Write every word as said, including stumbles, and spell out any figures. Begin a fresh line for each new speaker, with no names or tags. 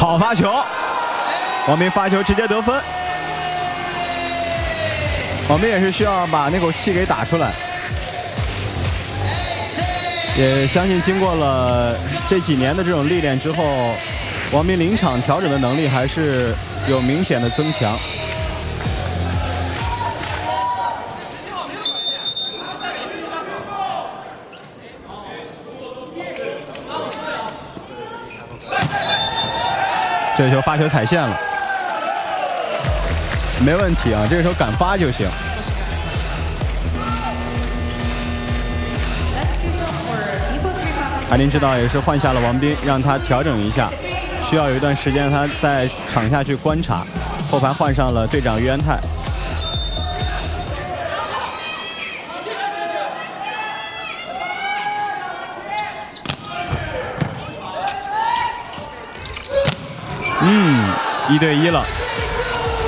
好发球，王斌发球直接得分。王斌也是需要把那口气给打出来。也相信经过了这几年的这种历练之后，王斌临场调整的能力还是有明显的增强。 这球发球踩线了，没问题啊，这个球敢发就行。海宁指导也是换下了王斌，让他调整一下，需要有一段时间他在场下去观察。后排换上了队长于安泰。嗯，一对一了。